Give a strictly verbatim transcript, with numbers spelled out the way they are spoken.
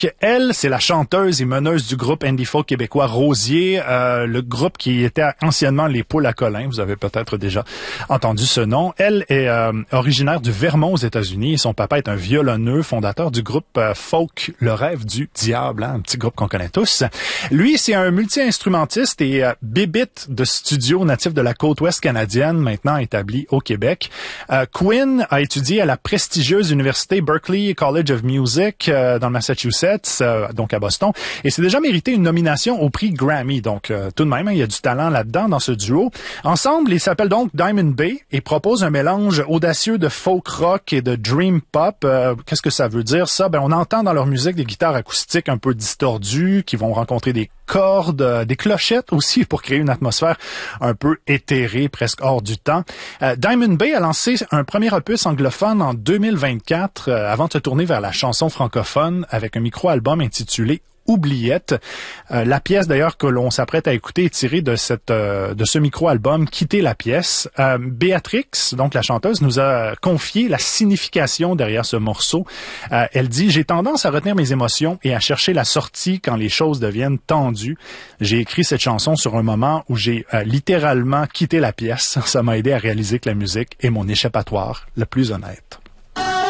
Elle, c'est la chanteuse et meneuse du groupe indie folk québécois Rosier, euh, le groupe qui était anciennement les Poules à Colin. Vous avez peut-être déjà entendu ce nom. Elle est euh, originaire du Vermont aux États-Unis et son papa est un violonneux, fondateur du groupe euh, folk Le Rêve du Diable, hein, un petit groupe qu'on connaît tous. Lui, c'est un multi-instrumentiste et euh, bébite de studio natif de la côte ouest canadienne, maintenant établi au Québec. Euh, Quinn a étudié à la prestigieuse université Berklee College of Music euh, dans le Massachusetts, Euh, donc à Boston, et c'est déjà mérité une nomination au prix Grammy. Donc euh, tout de même, hein, il y a du talent là-dedans dans ce duo. Ensemble, ils s'appellent donc Diamond Bay et proposent un mélange audacieux de folk rock et de dream pop. Euh, qu'est-ce que ça veut dire ça? Ben on entend dans leur musique des guitares acoustiques un peu distordues qui vont rencontrer des cordes, euh, des clochettes aussi pour créer une atmosphère un peu éthérée, presque hors du temps. Euh, Diamond Bay a lancé un premier opus anglophone en deux mille vingt-quatre euh, avant de se tourner vers la chanson francophone avec un micro-album intitulé Oubliette. Euh, la pièce d'ailleurs que l'on s'apprête à écouter est tirée de cette euh, de ce micro-album Quitter la pièce. Euh, Béatrix, donc la chanteuse, nous a confié la signification derrière ce morceau. Euh, elle dit: j'ai tendance à retenir mes émotions et à chercher la sortie quand les choses deviennent tendues. J'ai écrit cette chanson sur un moment où j'ai euh, littéralement quitté la pièce. Ça m'a aidé à réaliser que la musique est mon échappatoire le plus honnête.